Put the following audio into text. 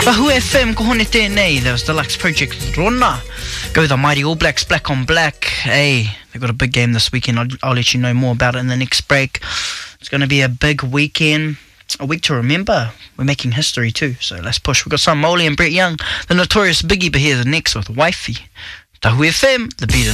Tahu FM, ko hone tēnei. There was Deluxe Project Rona. Go the mighty All Blacks, black on black. Hey, they've got a big game this weekend. I'll let you know more about it in the next break. It's going to be a big weekend. A week to remember. We're making history too, so let's push. We've got Sam Moley and Brett Young, the Notorious Biggie, but here's the next with Wifey. Tahu FM, the beat.